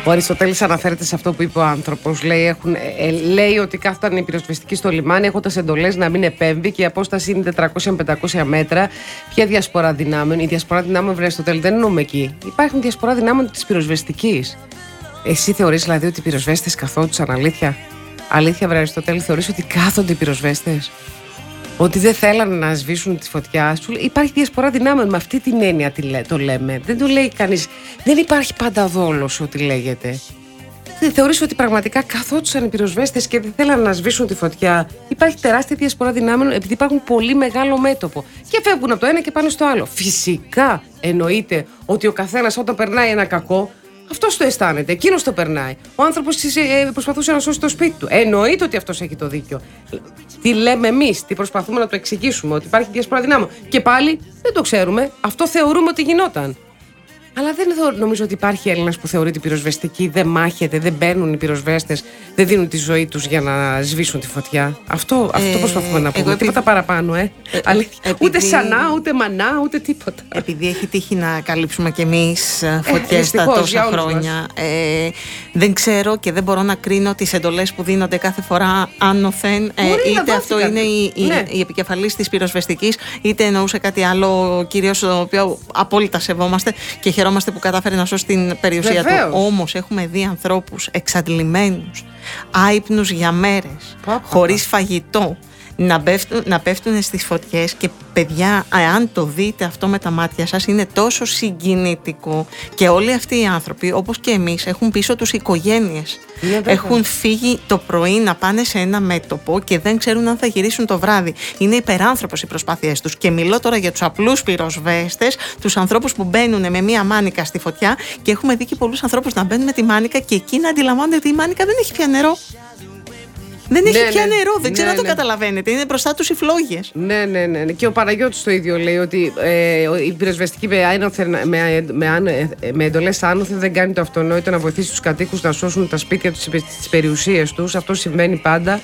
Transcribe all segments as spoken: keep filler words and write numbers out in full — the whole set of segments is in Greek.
Ο Αριστοτέλης αναφέρεται σε αυτό που είπε ο άνθρωπος. Λέει, έχουν, ε, λέει ότι κάθονταν οι πυροσβεστικοί στο λιμάνι έχοντας εντολές να μην επέμβει και η απόσταση είναι τετρακόσια με πεντακόσια μέτρα. Ποια διασπορά δυνάμεων? Η διασπορά δυνάμεων, βρε Αριστοτέλη, δεν εννοούμε εκεί. Υπάρχει διασπορά δυνάμεων της πυροσβεστικής. Εσύ θεωρείς δηλαδή ότι οι πυροσβέστες καθόντουσαν? Αλήθεια? Αλήθεια, βρε Αριστοτέλη, θεωρείς ότι κάθονται οι πυροσβέστες? Ότι δεν θέλανε να σβήσουν τη φωτιά? Σου υπάρχει διασπορά δυνάμεων. Με αυτή την έννοια το λέμε. Δεν το λέει κανείς. Δεν υπάρχει πάντα δόλος, ό,τι λέγεται. Δεν θεωρείς ότι πραγματικά καθόντουσαν οι πυροσβέστες και δεν θέλανε να σβήσουν τη φωτιά? Υπάρχει τεράστια διασπορά δυνάμεων επειδή υπάρχουν πολύ μεγάλο μέτωπο. Και φεύγουν από το ένα και πάνε στο άλλο. Φυσικά εννοείται ότι ο καθένας όταν περνάει ένα κακό, αυτός το αισθάνεται, εκείνος το περνάει. Ο άνθρωπος προσπαθούσε να σώσει το σπίτι του. Εννοείται ότι αυτός έχει το δίκιο. Τι λέμε εμείς, τι προσπαθούμε να το εξηγήσουμε? Ότι υπάρχει διασπορά δυνάμεων. Και πάλι δεν το ξέρουμε. Αυτό θεωρούμε ότι γινόταν. Αλλά δεν νομίζω ότι υπάρχει Έλληνας που θεωρεί ότι οι πυροσβεστικοί δεν μάχεται, δεν μπαίνουν οι πυροσβέστες, δεν δίνουν τη ζωή τους για να σβήσουν τη φωτιά. Αυτό, ε, αυτό προσπαθούμε να πούμε. Τίποτα επειδή... παραπάνω, ε. ε επειδή... Ούτε σανά, ούτε μανά, ούτε τίποτα. Επειδή έχει τύχει να καλύψουμε κι εμείς φωτιές ε, τα τόσα χρόνια. Ε, δεν ξέρω και δεν μπορώ να κρίνω τις εντολές που δίνονται κάθε φορά άνωθεν. Ε, είτε αυτό είναι η, η, ναι. η επικεφαλής της πυροσβεστικής, είτε εννοούσε κάτι άλλο, κυρίως το οποίο απόλυτα σεβόμαστε και χαιρόμαστε που κατάφερε να σώσει την περιουσία Βεβαίως. του. Όμως έχουμε δει ανθρώπους εξαντλημένους, άυπνους για μέρες, Πάπα. χωρίς φαγητό, να πέφτουν, να πέφτουν στις φωτιές. Και παιδιά, αν το δείτε αυτό με τα μάτια σας, είναι τόσο συγκινητικό. Και όλοι αυτοί οι άνθρωποι, όπως και εμείς, έχουν πίσω τους οικογένειες. Ναι, έχουν φύγει το πρωί να πάνε σε ένα μέτωπο και δεν ξέρουν αν θα γυρίσουν το βράδυ. Είναι υπεράνθρωπος οι προσπάθειές τους. Και μιλώ τώρα για τους απλούς πυροσβέστες, τους ανθρώπους που μπαίνουν με μία μάνικα στη φωτιά, και έχουμε δει και πολλούς ανθρώπους να μπαίνουν με τη μάνικα και εκεί να αντιλαμβάνονται ότι η μάνικα δεν έχει πια νερό. Δεν έχει ναι, πια ναι, νερό, δεν ξέρω ναι, αν το ναι. καταλαβαίνετε. Είναι μπροστά τους οι φλόγες. Ναι, ναι, ναι. Και ο Παναγιώτης το ίδιο λέει, ότι ε, η πυροσβεστική με, με, με, με εντολές άνωθεν δεν κάνει το αυτονόητο να βοηθήσει τους κατοίκους να σώσουν τα σπίτια τους, τις περιουσίες τους. Αυτό συμβαίνει πάντα.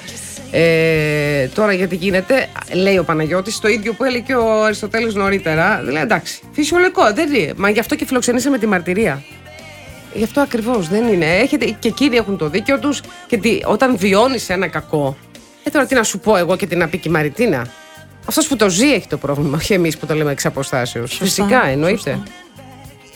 Ε, τώρα γιατί γίνεται, λέει ο Παναγιώτης, το ίδιο που έλεγε και ο Αριστοτέλης νωρίτερα. Δηλαδή εντάξει, φυσιολογικό, δεν είναι. Μα γι' αυτό και φιλοξενήσαμε τη μαρτυρία. Γι' αυτό ακριβώς δεν είναι. Έχετε, και εκείνοι έχουν το δίκιο τους. Και τι, όταν βιώνεις ένα κακό. Ε, τώρα τι να σου πω εγώ και τι να πει και η Μαριτίνα. Αυτός που το ζει έχει το πρόβλημα, όχι εμείς που το λέμε εξ αποστάσεως. Φυσικά, εννοείται. Σωστά.